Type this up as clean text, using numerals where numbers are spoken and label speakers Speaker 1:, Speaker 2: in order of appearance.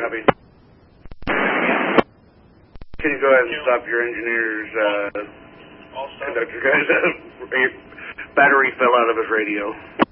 Speaker 1: Copy. Can you go ahead and stop your engineer's conductor guys? Battery fell out of his radio.